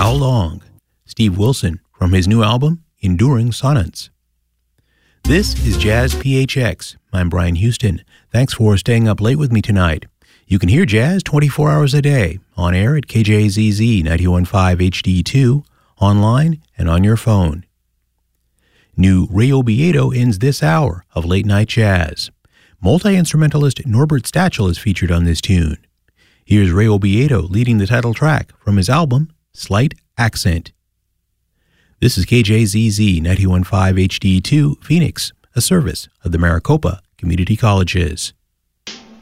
How Long? Steve Wilson from his new album, Enduring Sonnets. This is Jazz PHX. I'm Brian Houston. Thanks for staying up late with me tonight. You can hear jazz 24 hours a day, on air at KJZZ 91.5 HD2, online and on your phone. New Ray Obiedo ends this hour of Late Night Jazz. Multi-instrumentalist Norbert Stachel is featured on this tune. Here's Ray Obiedo leading the title track from his album, Slight Accent. This is KJZZ 91.5 HD2, Phoenix, a service of the Maricopa Community Colleges.